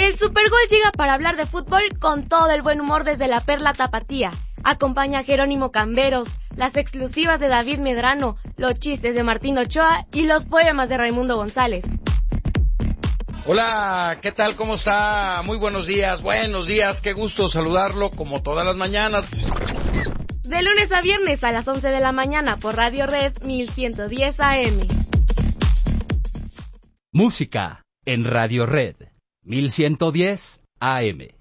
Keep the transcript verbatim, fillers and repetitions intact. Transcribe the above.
El Supergol llega para hablar de fútbol con todo el buen humor desde la Perla Tapatía. Acompaña a Jerónimo Camberos, las exclusivas de David Medrano, los chistes de Martín Ochoa y los poemas de Raimundo González. Hola, ¿qué tal? ¿Cómo está? Muy buenos días, buenos días, qué gusto saludarlo como todas las mañanas. De lunes a viernes a las once de la mañana por Radio Red mil ciento diez A M. Música en Radio Red mil ciento diez A M.